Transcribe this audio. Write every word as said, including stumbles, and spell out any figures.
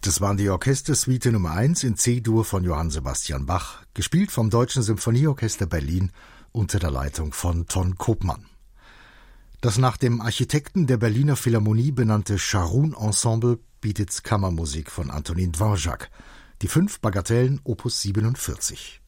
Das waren die Orchestersuite Nummer eins in C-Dur von Johann Sebastian Bach, gespielt vom Deutschen Symphonieorchester Berlin unter der Leitung von Ton Koopman. Das nach dem Architekten der Berliner Philharmonie benannte Scharun-Ensemble bietet Kammermusik von Antonin Dvorak, die fünf Bagatellen Opus siebenundvierzig.